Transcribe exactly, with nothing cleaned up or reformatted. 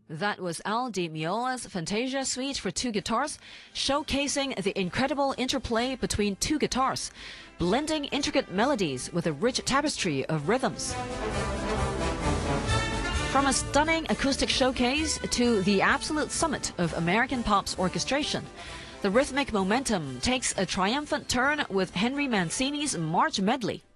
That was Al Di Meola's Fantasia Suite for two guitars, showcasing the incredible interplay between two guitars, blending intricate melodies with a rich tapestry of rhythms. From a stunning acoustic showcase to the absolute summit of American pop's orchestration, the rhythmic momentum takes a triumphant turn with Henry Mancini's March Medley.